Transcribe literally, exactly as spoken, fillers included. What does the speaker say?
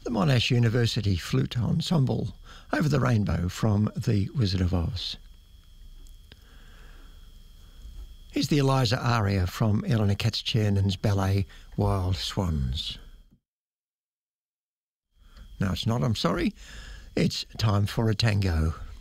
the Monash University Flute Ensemble, Over the Rainbow from The Wizard of Oz. Here's the Eliza aria from Eleanor Katz-Chernon's ballet Wild Swans. No, it's not, I'm sorry. It's time for a tango.